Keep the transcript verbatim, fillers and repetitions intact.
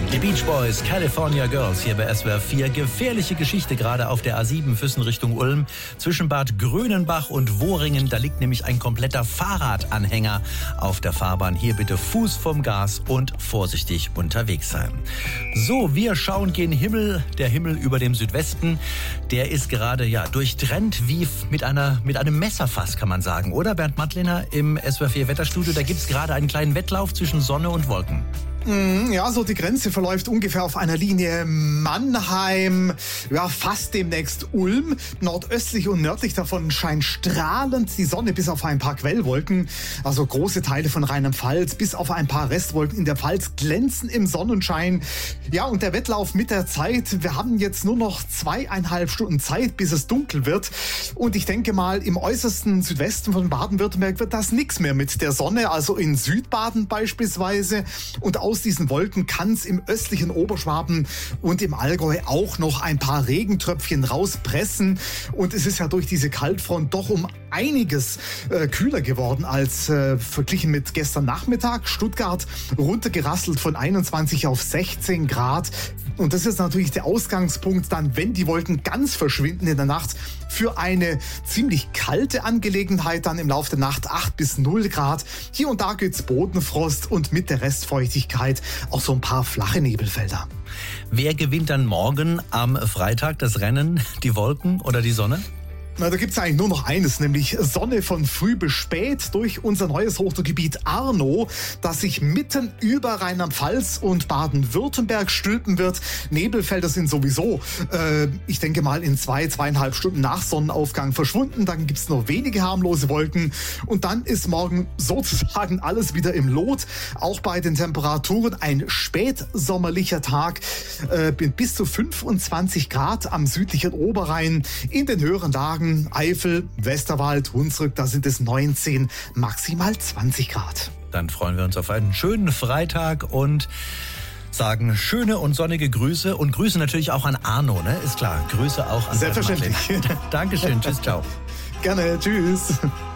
Die Beach Boys, California Girls, hier bei S W R vier. Gefährliche Geschichte gerade auf der A sieben Füssen Richtung Ulm. Zwischen Bad Grönenbach und Wohringen, da liegt nämlich ein kompletter Fahrradanhänger auf der Fahrbahn. Hier bitte Fuß vom Gas und vorsichtig unterwegs sein. So, wir schauen gen Himmel. Der Himmel über dem Südwesten, der ist gerade ja durchtrennt wie mit einer mit einem Messerfass, kann man sagen. Oder Bernd Mattliner im S W R vier Wetterstudio, da gibt es gerade einen kleinen Wettlauf zwischen Sonne und Wolken. Ja, so die Grenze verläuft ungefähr auf einer Linie Mannheim, ja fast demnächst Ulm. Nordöstlich und nördlich davon scheint strahlend die Sonne bis auf ein paar Quellwolken. Also große Teile von Rheinland-Pfalz bis auf ein paar Restwolken in der Pfalz glänzen im Sonnenschein. Ja, und der Wettlauf mit der Zeit. Wir haben jetzt nur noch zweieinhalb Stunden Zeit, bis es dunkel wird. Und ich denke mal, im äußersten Südwesten von Baden-Württemberg wird das nichts mehr mit der Sonne. Also in Südbaden beispielsweise. Und aus diesen Wolken kann es im östlichen Oberschwaben und im Allgäu auch noch ein paar Regentröpfchen rauspressen. Und es ist ja durch diese Kaltfront doch um einiges äh, kühler geworden als äh, verglichen mit gestern Nachmittag. Stuttgart runtergerasselt von einundzwanzig auf sechzehn Grad. Und das ist natürlich der Ausgangspunkt dann, wenn die Wolken ganz verschwinden in der Nacht, für eine ziemlich kalte Angelegenheit dann im Laufe der Nacht acht bis null Grad. Hier und da gibt's Bodenfrost und mit der Restfeuchtigkeit auch so ein paar flache Nebelfelder. Wer gewinnt dann morgen am Freitag das Rennen? Die Wolken oder die Sonne? Na, da gibt es eigentlich nur noch eines, nämlich Sonne von früh bis spät durch unser neues Hochdruckgebiet Arno, das sich mitten über Rheinland-Pfalz und Baden-Württemberg stülpen wird. Nebelfelder sind sowieso, äh, ich denke mal, in zwei, zweieinhalb Stunden nach Sonnenaufgang verschwunden. Dann gibt es nur wenige harmlose Wolken und dann ist morgen sozusagen alles wieder im Lot. Auch bei den Temperaturen ein spätsommerlicher Tag äh, mit bis zu fünfundzwanzig Grad am südlichen Oberrhein. In den höheren Lagen Eifel, Westerwald, Hunsrück, da sind es neunzehn, maximal zwanzig Grad. Dann freuen wir uns auf einen schönen Freitag und sagen schöne und sonnige Grüße und Grüße natürlich auch an Arno, ne? Ist klar, Grüße auch an Selbstverständlich. Dankeschön, tschüss, ciao. Gerne, tschüss.